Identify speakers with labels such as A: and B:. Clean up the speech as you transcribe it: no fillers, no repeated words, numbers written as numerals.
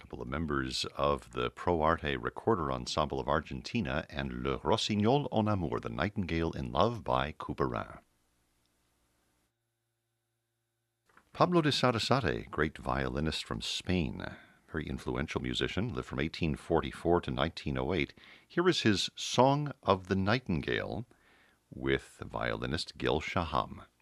A: couple of members of the Pro Arte Recorder Ensemble of Argentina, and Le Rossignol en Amour, The Nightingale in Love by Couperin. Pablo de Sarasate, great violinist from Spain, very influential musician, lived from 1844 to 1908. Here is his Song of the Nightingale with violinist Gil Shaham.